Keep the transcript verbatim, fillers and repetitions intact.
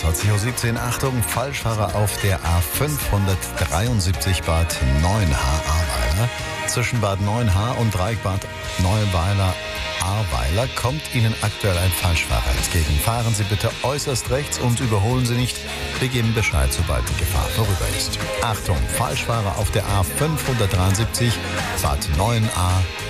zwanzig Uhr siebzehn. Achtung, Falschfahrer auf der A fünfhundertdreiundsiebzig Bad Neuenahr-Ahrweiler. Zwischen Bad Neuenahr und Dreieckbad Neuweiler-Ahrweiler kommt Ihnen aktuell ein Falschfahrer entgegen. Fahren Sie bitte äußerst rechts und überholen Sie nicht. Wir geben Bescheid, sobald die Gefahr vorüber ist. Achtung, Falschfahrer auf der A fünfhundertdreiundsiebzig Bad Neuenahr-Ahrweiler.